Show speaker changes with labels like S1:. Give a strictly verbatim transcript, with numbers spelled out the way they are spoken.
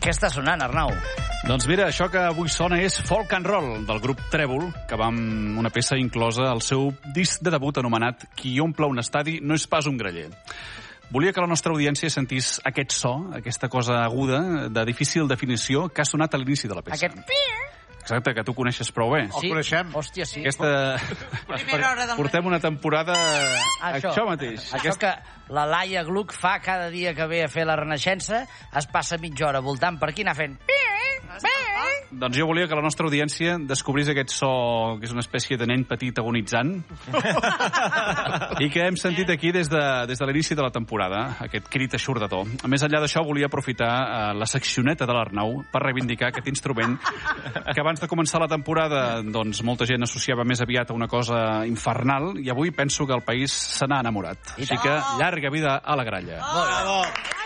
S1: Què està sonant, Arnau?
S2: Doncs mira, això que avui sona és Folk and Roll, del grup Trèvol, que va amb una peça inclosa al seu disc de debut anomenat Qui omple un estadi no és pas un graller. Volia que la nostra audiència sentís aquest so, aquesta cosa aguda, de difícil definició, que ha sonat a l'inici de la peça.
S1: Aquest...
S2: Exacte, que tu coneixes prou bé.
S1: Sí?
S3: El coneixem.
S1: Hòstia, sí.
S2: Aquesta...
S4: Primera hora del
S2: Portem una temporada...
S1: Això,
S2: això mateix.
S1: Això Aquest... que la Laia Gluck fa cada dia que ve a fer la Renaixença, es passa mitja hora voltant per aquí anar fent...
S2: Doncs jo volia que la nostra audiència descobrís aquest so, que és una espècie de nen petit agonitzant, i que hem sentit aquí des de, des de l'inici de la temporada, aquest crit eixordador. Més enllà d'això, volia aprofitar eh, la seccioneta de l'Arnau per reivindicar aquest instrument que abans de començar la temporada doncs, molta gent associava més aviat a una cosa infernal, i avui penso que el país se n'ha enamorat. Així que llarga vida a la gralla.
S1: Molt bé.